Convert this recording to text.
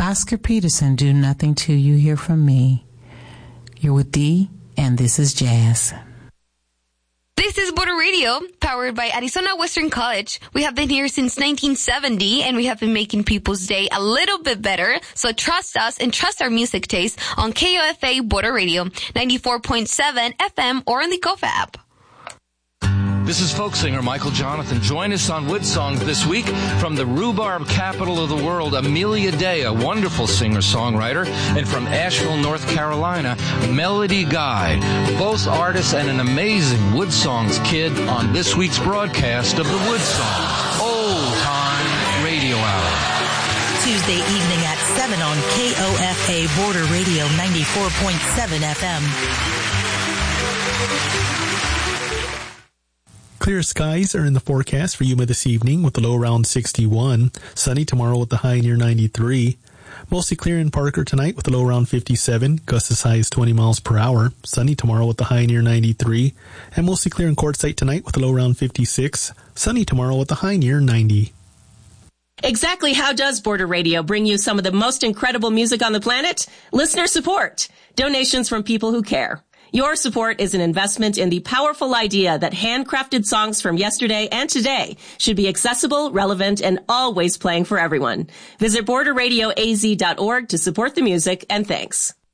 Oscar Peterson, Do Nothing Till You Hear From Me. You're with Dee, and this is Jazz. This is Border Radio, powered by Arizona Western College. We have been here since 1970, and we have been making people's day a little bit better. So trust us and trust our music taste on KOFA Border Radio, 94.7 FM or on the KOFA app. This is folk singer Michael Jonathan. Join us on Woodsong this week from the rhubarb capital of the world, Amelia Day, a wonderful singer-songwriter, and from Asheville, North Carolina, Melody Guy, both artists and an amazing Woodsongs kid on this week's broadcast of the Woodsongs Old Time Radio Hour. Tuesday evening at 7 on KOFA Border Radio 94.7 FM. Clear skies are in the forecast for Yuma this evening with the low around 61. Sunny tomorrow with the high near 93. Mostly clear in Parker tonight with the low around 57. Gusts as high as 20 miles per hour. Sunny tomorrow with the high near 93. And mostly clear in Quartzsite tonight with the low around 56. Sunny tomorrow with the high near 90. Exactly how does Border Radio bring you some of the most incredible music on the planet? Listener support. Donations from people who care. Your support is an investment in the powerful idea that handcrafted songs from yesterday and today should be accessible, relevant, and always playing for everyone. Visit borderradioaz.org to support the music, and thanks.